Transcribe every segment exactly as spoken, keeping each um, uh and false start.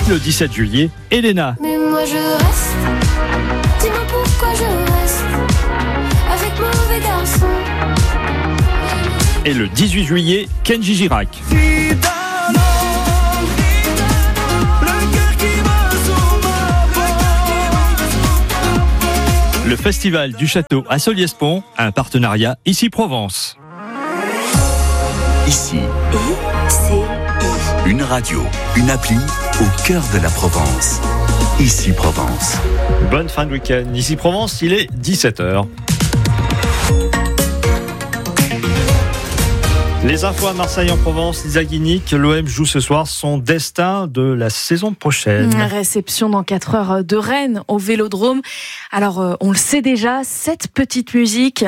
Le dix-sept juillet, Elena. Mais moi je reste, dis-moi pourquoi je reste avec mauvais garçon. Et le dix-huit juillet, Kenji Girac. Le festival du château à Solliès-Pont, un partenariat Ici Provence. Ici, une radio, une appli au cœur de la Provence. Ici Provence. Bonne fin de week-end. Ici Provence, il est dix-sept heures. Les infos à Marseille en Provence, Lisa Guinic, l'O M joue ce soir son destin de la saison prochaine. Réception dans quatre heures de Rennes au Vélodrome. Alors on le sait déjà, cette petite musique.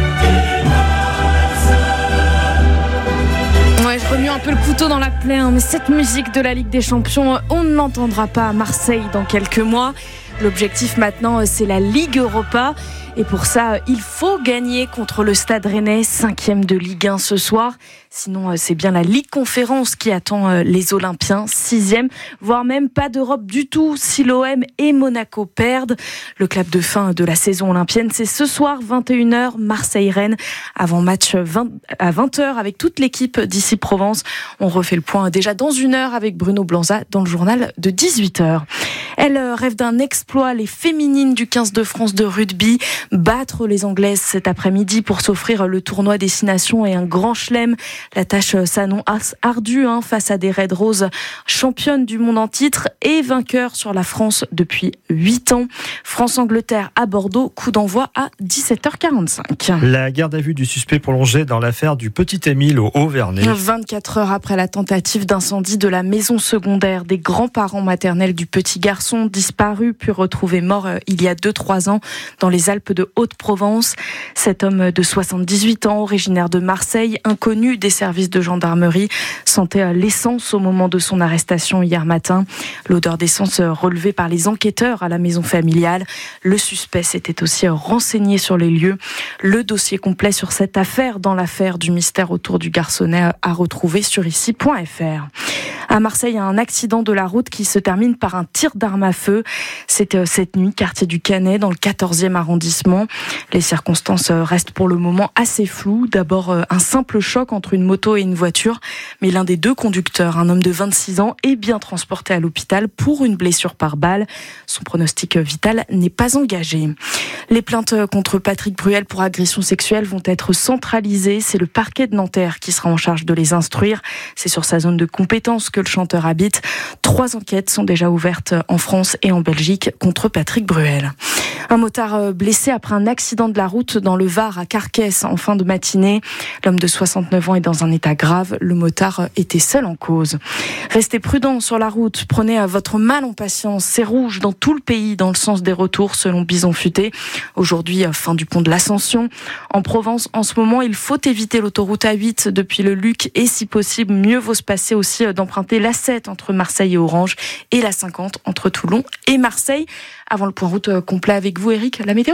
Ouais, je remue un peu le couteau dans la plaie, hein, mais cette musique de la Ligue des Champions, on ne l'entendra pas à Marseille dans quelques mois. L'objectif maintenant, c'est la Ligue Europa. Et pour ça, il faut gagner contre le Stade Rennais, cinquième de Ligue un ce soir. Sinon, c'est bien la Ligue Conférence qui attend les Olympiens, sixième, voire même pas d'Europe du tout si l'O M et Monaco perdent. Le clap de fin de la saison olympienne, c'est ce soir, vingt et une heures, Marseille-Rennes, avant match vingt, à vingt heures avec toute l'équipe d'Ici Provence. On refait le point déjà dans une heure avec Bruno Blanza dans le journal de dix-huit heures. Elle rêve d'un exploit, les féminines du quinze de France de rugby, battre les Anglaises cet après-midi pour s'offrir le tournoi Destination et un grand chelem. La tâche s'annonce ardue hein, face à des Red Roses, championnes du monde en titre et vainqueurs sur la France depuis huit ans. France-Angleterre à Bordeaux, coup d'envoi à dix-sept heures quarante-cinq. La garde à vue du suspect prolongée dans l'affaire du petit Émile au Haut-Vernay. vingt-quatre heures après la tentative d'incendie de la maison secondaire des grands-parents maternels du petit garçon disparu puis retrouvé mort il y a deux trois ans dans les Alpes de Haute-Provence. Cet homme de soixante-dix-huit ans, originaire de Marseille, inconnu des services de gendarmerie, sentait l'essence au moment de son arrestation hier matin. L'odeur d'essence relevée par les enquêteurs à la maison familiale. Le suspect s'était aussi renseigné sur les lieux. Le dossier complet sur cette affaire dans l'affaire du mystère autour du garçonnet à retrouver sur ici point f r. À Marseille, il y a un accident de la route qui se termine par un tir d'arme à feu. C'était cette nuit, quartier du Canet, dans le quatorzième arrondissement. Les circonstances restent pour le moment assez floues. D'abord, un simple choc entre une moto et une voiture. Mais l'un des deux conducteurs, un homme de vingt-six ans, est bien transporté à l'hôpital pour une blessure par balle. Son pronostic vital n'est pas engagé. Les plaintes contre Patrick Bruel pour agression sexuelle vont être centralisées. C'est le parquet de Nanterre qui sera en charge de les instruire. C'est sur sa zone de compétence que le chanteur habite. Trois enquêtes sont déjà ouvertes en France et en Belgique contre Patrick Bruel. Un motard blessé après un accident de la route dans le Var à Carcaisse en fin de matinée. L'homme de soixante-neuf ans est dans un état grave. Le motard était seul en cause. Restez prudents sur la route. Prenez votre mal en patience. C'est rouge dans tout le pays dans le sens des retours selon Bison Futé. Aujourd'hui, fin du pont de l'Ascension. En Provence, en ce moment, il faut éviter l'autoroute A huit depuis le Luc et si possible, mieux vaut se passer aussi d'emprunter l'A sept entre Marseille et Orange et la cinquante entre Toulon et Marseille. Avant le point route complet avec vous, Eric, la météo ?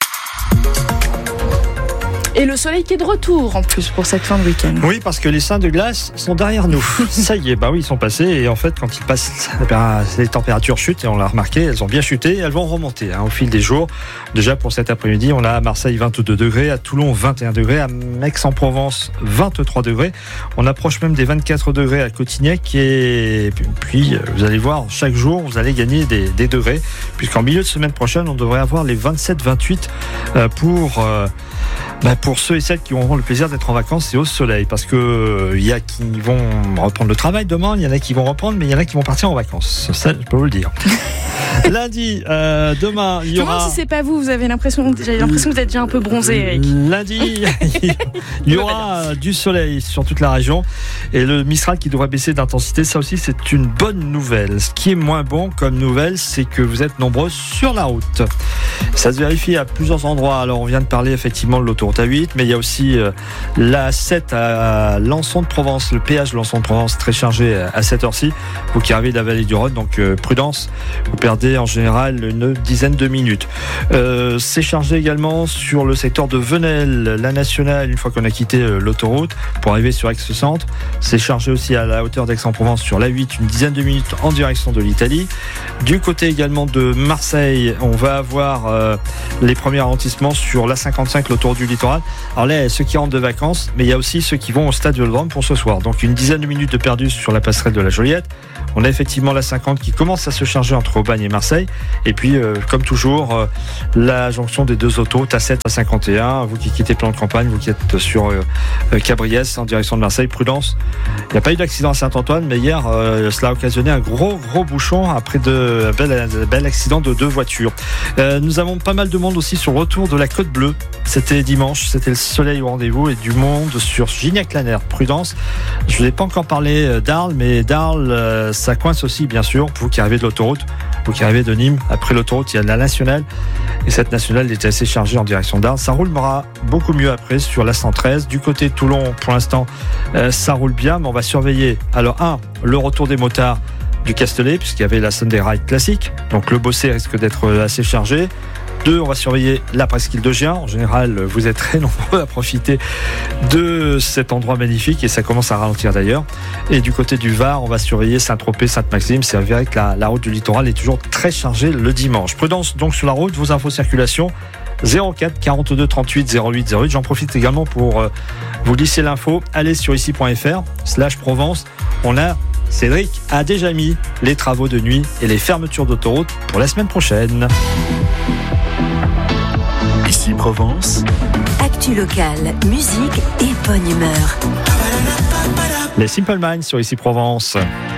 Et le soleil qui est de retour en plus pour cette fin de week-end. Oui, parce que les seins de glace sont derrière nous. Ça y est, bah oui, ils sont passés. Et en fait, quand ils passent, ben, les températures chutent. Et on l'a remarqué, elles ont bien chuté. Et elles vont remonter hein, au fil des jours. Déjà pour cet après-midi, on a à Marseille vingt-deux degrés, à Toulon vingt et un degrés, à Aix-en-Provence vingt-trois degrés. On approche même des vingt-quatre degrés à Cotignac. Et puis, vous allez voir, chaque jour, vous allez gagner des, des degrés. Puisqu'en milieu de semaine prochaine, on devrait avoir les vingt-sept vingt-huit pour... Euh, Bah pour ceux et celles qui auront le plaisir d'être en vacances et au soleil, parce que il euh, y a qui vont reprendre le travail demain, il y en a qui vont reprendre, mais il y en a qui vont partir en vacances. Ça, je peux vous le dire. Lundi, euh, demain, il y aura. Comment si c'est pas vous, vous avez l'impression, j'ai l'impression que vous êtes déjà un peu bronzé, Eric. Lundi, il y aura du soleil sur toute la région et le Mistral qui devrait baisser d'intensité. Ça aussi, c'est une bonne nouvelle. Ce qui est moins bon comme nouvelle, c'est que vous êtes nombreux sur la route. Ça se vérifie à plusieurs endroits. Alors, on vient de parler effectivement de l'autoroute l'autoroute A huit, mais il y a aussi euh, la sept à Lançon de Provence, le péage de Lançon de Provence très chargé à cette heure-ci. Vous qui arrivez de la vallée du Rhône, donc euh, prudence, vous perdez en général une dizaine de minutes. Euh, c'est chargé également sur le secteur de Venelle, la nationale, une fois qu'on a quitté euh, l'autoroute pour arriver sur Aix-Centre. C'est chargé aussi à la hauteur d'Aix-en-Provence sur l'A huit, une dizaine de minutes en direction de l'Italie. Du côté également de Marseille, on va avoir euh, les premiers ralentissements sur l'A cinquante-cinq, l'autoroute du littoral. Alors là, il y a ceux qui rentrent de vacances, mais il y a aussi ceux qui vont au stade Vélodrome pour ce soir. Donc une dizaine de minutes de perdu sur la passerelle de la Joliette. On a effectivement l'A cinquante qui commence à se charger entre Aubagne et Marseille. Et puis, euh, comme toujours, euh, la jonction des deux autoroutes A sept, A cinquante et un. Vous qui quittez Plan de Campagne, vous qui êtes sur euh, Cabriès en direction de Marseille, prudence. Il n'y a pas eu d'accident à Saint-Antoine, mais hier, euh, cela a occasionné un gros, gros bouchon après de, un bel, un bel accident de deux voitures. Euh, nous avons pas mal de monde aussi sur le retour de la Côte Bleue. C'était dimanche, c'était le soleil au rendez-vous et du monde sur Gignac-Lanert. Prudence. Je ne vous ai pas encore parlé d'Arles, mais d'Arles, euh, ça coince aussi, bien sûr, pour vous qui arrivez de l'autoroute, vous qui arrivez de Nîmes. Après l'autoroute, il y a la nationale. Et cette nationale était assez chargée en direction d'Arles. Ça roulera beaucoup mieux après sur la cent treize. Du côté de Toulon, pour l'instant, euh, ça roule bien, mais on va surveiller. Alors, un, le retour des motards du Castellet, puisqu'il y avait la Sunday Ride classique. Donc, le Bossé risque d'être assez chargé. Deux, on va surveiller la presqu'île de Gien. En général, vous êtes très nombreux à profiter de cet endroit magnifique et ça commence à ralentir d'ailleurs. Et du côté du Var, on va surveiller Saint-Tropez, Sainte-Maxime. C'est vrai que la, la route du littoral est toujours très chargée le dimanche. Prudence donc sur la route, vos infos circulation. zéro quatre quarante-deux trente-huit zéro huit zéro huit. J'en profite également pour euh, vous glisser l'info. Allez sur ici point f r slash Provence. On a Cédric a déjà mis les travaux de nuit et les fermetures d'autoroute pour la semaine prochaine. Ici Provence. Actu locale, musique et bonne humeur. Les Simple Minds sur Ici Provence.